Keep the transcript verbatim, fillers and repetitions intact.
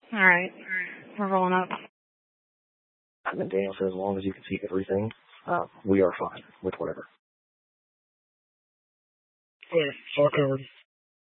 Alright. We're rolling up. And then Daniel says, as long as you can see everything, uh, we are fine with whatever. Wait, fuck over.